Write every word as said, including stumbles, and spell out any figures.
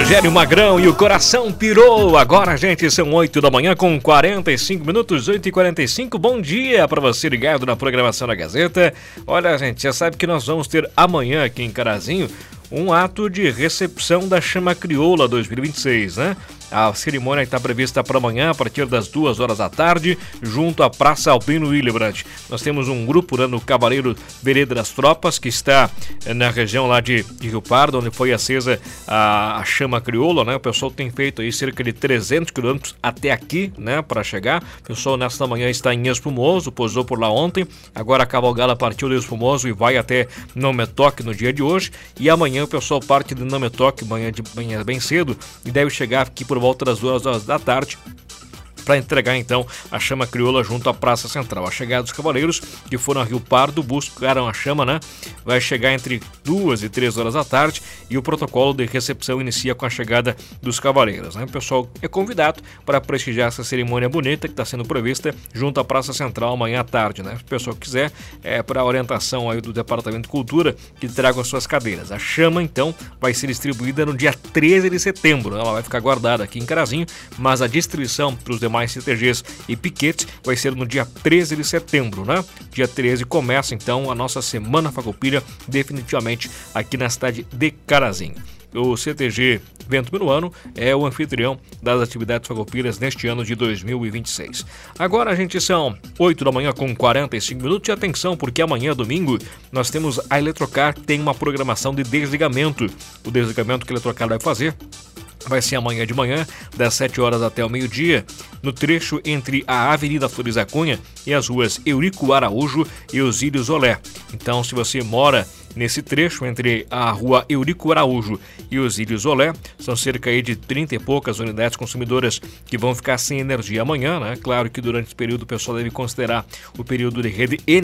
Rogério Magrão e o coração pirou. Agora, gente, são oito da manhã com quarenta e cinco minutos, oito e quarenta e cinco. Bom dia para você ligado na programação da Gazeta. Olha, gente, já sabe que nós vamos ter amanhã aqui em Carazinho um ato de recepção da Chama Crioula dois mil e vinte e seis, né? A cerimônia está prevista para amanhã, a partir das duas horas da tarde, junto à Praça Albino Willebrand. Nós temos um grupo, né, no Cavaleiro Vereda das Tropas, que está na região lá de, de Rio Pardo, onde foi acesa a, a Chama Crioula, né? O pessoal tem feito aí cerca de trezentos quilômetros até aqui, né, para chegar. O pessoal nesta manhã está em Espumoso, pousou por lá ontem. Agora a cavalgada partiu de Espumoso e vai até Nametoque no dia de hoje. E amanhã o pessoal parte de Nametoque, manhã, de, manhã bem cedo, e deve chegar aqui por volta das duas horas da tarde para entregar então a Chama Crioula junto à Praça Central. A chegada dos cavaleiros que foram a Rio Pardo buscaram a chama, né? Vai chegar entre duas e três horas da tarde e o protocolo de recepção inicia com a chegada dos cavaleiros, né? O pessoal é convidado para prestigiar essa cerimônia bonita que está sendo prevista junto à Praça Central amanhã à tarde, né? Se o pessoal quiser, é para orientação aí do Departamento de Cultura que tragam as suas cadeiras. A chama então vai ser distribuída no dia treze de setembro. Ela vai ficar guardada aqui em Carazinho, mas a distribuição para os demais C T Gs e piquetes vai ser no dia treze de setembro, né? Dia treze começa então a nossa Semana Farroupilha definitivamente aqui na cidade de Carazinho. O C T G Vento Minuano é o anfitrião das atividades farroupilhas neste ano de dois mil e vinte e seis. Agora, gente, são oito da manhã com quarenta e cinco minutos e atenção, porque amanhã, domingo, nós temos a Eletrocar, que tem uma programação de desligamento. O desligamento que a Eletrocar vai fazer vai ser amanhã de manhã, das sete horas até o meio-dia, no trecho entre a Avenida Flores da Cunha e as ruas Eurico Araújo e Osíris Olé. Então, se você mora nesse trecho entre a rua Eurico Araújo e Osíris Olé, são cerca aí de trinta e poucas unidades consumidoras que vão ficar sem energia amanhã, né? Claro que durante esse período o pessoal deve considerar o período de rede